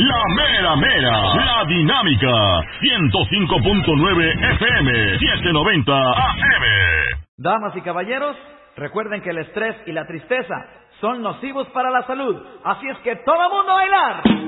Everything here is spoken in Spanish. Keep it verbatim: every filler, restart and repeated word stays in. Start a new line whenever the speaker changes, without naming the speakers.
La mera mera, la dinámica, ciento cinco punto nueve F M, setecientos noventa A M.
Damas y caballeros, recuerden que el estrés y la tristeza son nocivos para la salud, así es que todo mundo a bailar.